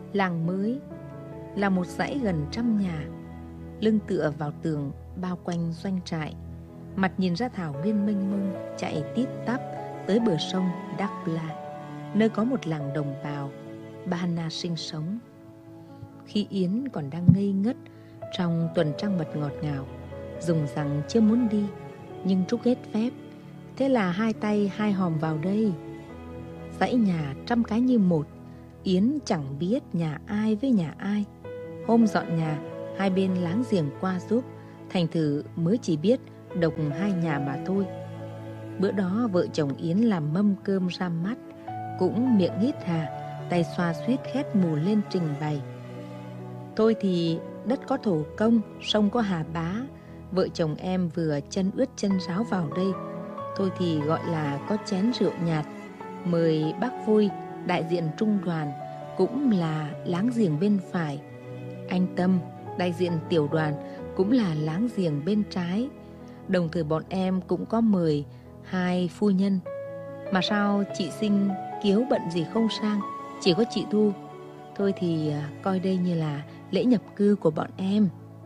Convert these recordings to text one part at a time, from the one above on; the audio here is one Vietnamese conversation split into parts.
Làng mới là một dãy gần 100 nhà, lưng tựa vào tường bao quanh doanh trại, mặt nhìn ra thảo nguyên mênh mông chạy tít tắp tới bờ sông Đắc La, nơi có một làng đồng bào Ba Na sinh sống. Khi Yến còn đang ngây ngất trong tuần trăng mật ngọt ngào, dùng rằng chưa muốn đi, nhưng Trúc hết phép, thế là hai tay hai hòm vào đây. Dãy nhà 100 cái như một, Yến chẳng biết nhà ai với nhà ai. Hôm dọn nhà, hai bên láng giềng qua giúp, thành thử mới chỉ biết độc hai nhà mà thôi. Bữa đó vợ chồng Yến làm mâm cơm ra mắt, cũng miệng hít hà, tay xoa suýt khét mù lên trình bày. Thôi thì đất có thổ công, sông có hà bá, vợ chồng em vừa chân ướt chân ráo vào đây. Thôi thì gọi là có chén rượu nhạt, mời bác Vui, đại diện trung đoàn, cũng là láng giềng bên phải. Anh Tâm, đại diện tiểu đoàn, cũng là láng giềng bên trái. Đồng thời bọn em cũng có mời hai phu nhân. Mà sao chị Sinh kiếu bận gì không sang, chỉ có chị Thu. Thôi thì coi đây như là lễ nhập cư của bọn em.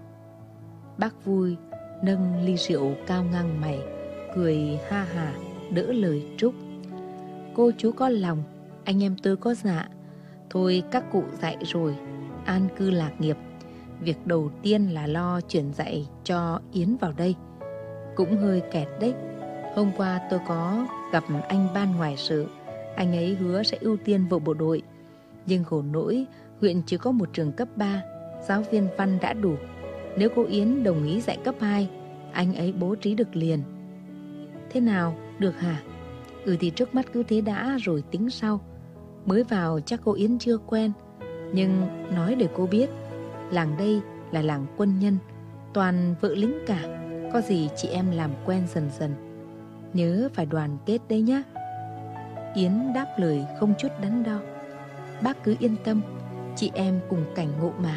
Bác Vui nâng ly rượu cao ngang mày, cười ha hả đỡ lời Trúc. Cô chú có lòng, anh em tôi có dạ. Thôi các cụ dạy rồi, an cư lạc nghiệp. Việc đầu tiên là lo chuyển dạy cho Yến vào đây. Cũng hơi kẹt đấy. Hôm qua tôi có gặp anh ban ngoài sự, anh ấy hứa sẽ ưu tiên vào bộ đội. Nhưng khổ nỗi huyện chỉ có một trường cấp 3, giáo viên văn đã đủ. Nếu cô Yến đồng ý dạy cấp 2, anh ấy bố trí được liền. Thế nào, được hả? Ừ thì trước mắt cứ thế đã rồi tính sau. Mới vào chắc cô Yến chưa quen, nhưng nói để cô biết, làng đây là làng quân nhân, toàn vợ lính cả. Có gì chị em làm quen dần dần. Nhớ phải đoàn kết đấy nhá. Yến đáp lời không chút đắn đo. Bác cứ yên tâm, chị em cùng cảnh ngộ mà.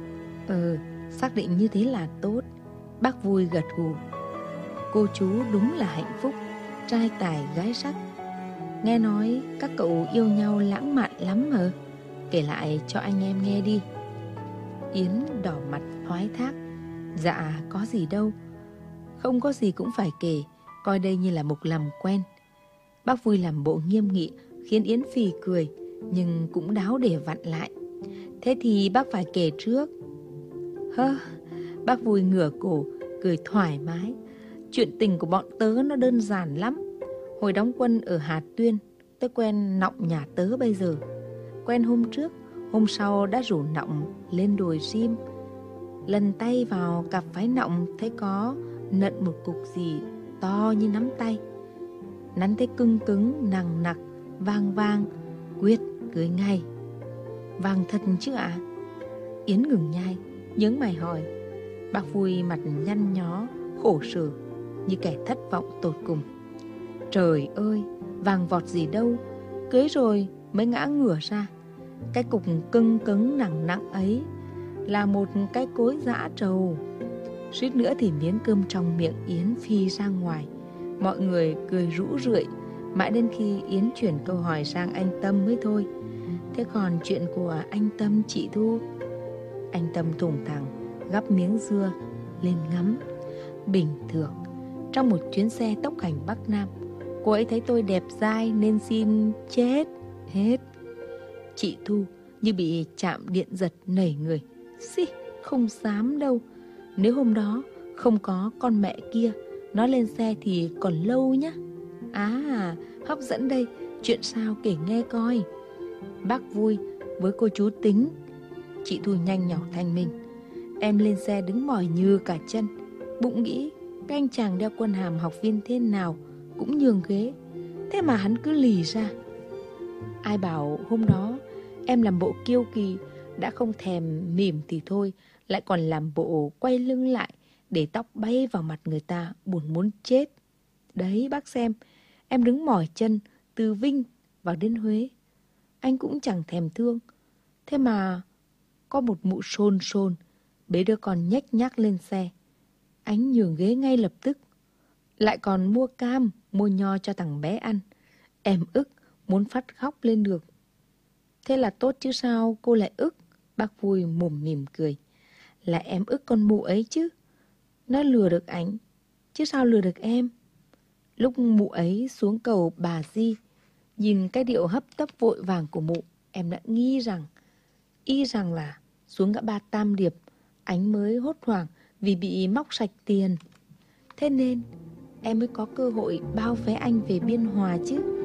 Xác định như thế là tốt. Bác Vui gật gù. Cô chú đúng là hạnh phúc, trai tài gái sắc. Nghe nói các cậu yêu nhau lãng mạn lắm hả? Kể lại cho anh em nghe đi. Yến đỏ mặt thoái thác. Dạ có gì đâu. Không có gì cũng phải kể, coi đây như là một làm quen. Bác Vui làm bộ nghiêm nghị, khiến Yến phì cười, nhưng cũng đáo để vặn lại. Thế thì bác phải kể trước. Bác Vui ngửa cổ, cười thoải mái. Chuyện tình của bọn tớ nó đơn giản lắm. Hồi đóng quân ở Hà Tuyên, tớ quen Nọng nhà tớ bây giờ. Quen hôm trước, hôm sau đã rủ Nọng lên đồi sim. Lần tay vào cặp váy Nọng thấy có nận một cục gì to như nắm tay. Nắn thấy cưng cứng, nằng nặc, vang vang, quyết cưới ngay. Vàng thật chứ ạ? Yến ngừng nhai, nhướng mày hỏi. Bác Vui mặt nhăn nhó, khổ sở, như kẻ thất vọng tột cùng. Trời ơi, vàng vọt gì đâu, cưới rồi mới ngã ngửa ra. Cái cục cưng cứng nặng nặng ấy là một cái cối dã trầu. Suýt nữa thì miếng cơm trong miệng Yến phi ra ngoài. Mọi người cười rũ rượi, mãi đến khi Yến chuyển câu hỏi sang anh Tâm mới thôi. Thế còn chuyện của anh Tâm chị Thu? Anh Tâm thủng thẳng gắp miếng dưa lên ngắm. Bình thường, trong một chuyến xe tốc hành Bắc Nam, cô ấy thấy tôi đẹp dai nên xin chết hết. Chị Thu như bị chạm điện giật nảy người. Xì, không dám đâu. Nếu hôm đó không có con mẹ kia, nó lên xe thì còn lâu nhá. À, hấp dẫn đây, chuyện sao kể nghe coi. Bác Vui với cô chú Tính. Chị Thu nhanh nhỏ thanh minh. Em lên xe đứng mỏi như cả chân. Bụng nghĩ cái anh chàng đeo quân hàm học viên thế nào cũng nhường ghế, thế mà hắn cứ lì ra. Ai bảo hôm đó em làm bộ kiêu kỳ, đã không thèm mỉm thì thôi, lại còn làm bộ quay lưng lại để tóc bay vào mặt người ta, buồn muốn chết. Đấy bác xem, em đứng mỏi chân từ Vinh vào đến Huế, anh cũng chẳng thèm thương. Thế mà có một mụ xôn xôn bế đứa con nhếch nhác lên xe, anh nhường ghế ngay lập tức. Lại còn mua cam, mua nho cho thằng bé ăn. Em ức muốn phát khóc lên được. Thế là tốt chứ sao cô lại ức? Bác Vui mồm mỉm cười. Là em ức con mụ ấy chứ. Nó lừa được anh, chứ sao lừa được em. Lúc mụ ấy xuống cầu Bà Di, nhìn cái điệu hấp tấp vội vàng của mụ, em đã nghi rằng, y rằng là xuống ngã ba Tam Điệp, anh mới hốt hoảng vì bị móc sạch tiền. Thế nên em mới có cơ hội bao vé anh về Biên Hòa chứ.